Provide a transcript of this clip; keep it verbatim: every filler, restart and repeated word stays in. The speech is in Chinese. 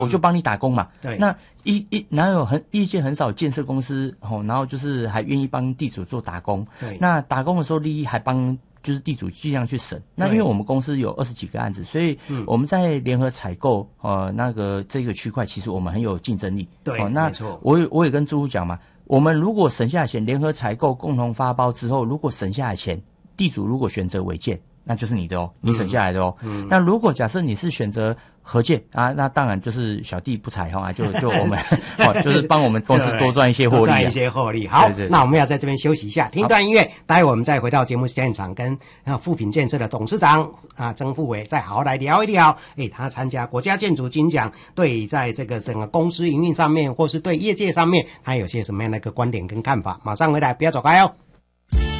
我就帮你打工嘛。 对， 那一一哪有很业界很少建设公司哦，然后就是还愿意帮地主做打工。 对， 那打工的时候利益还帮就是地主尽量去省。那因为我们公司有二十几个案子，所以我们在联合采购呃那个这个区块，其实我们很有竞争力。 对， 哦，那没错。 我也我也跟住户讲嘛，我们如果省下来钱，联合采购共同发包之后，如果省下来钱，地主如果选择违建，那就是你的哦，你省下来的哦。嗯、那如果假设你是选择合建啊，那当然就是小弟不才哈，就就我们哦，就是帮我们公司多赚一些获利、啊， 赚一些获利。好，对对对，那我们要在这边休息一下，听段音乐，待会我们再回到节目现场，跟啊富品建设的董事长啊曾富伟再好好来聊一聊。诶，他参加国家建筑金奖，对在这个整个公司营运上面，或是对业界上面，他有些什么样的一个观点跟看法？马上回来，不要走开哦。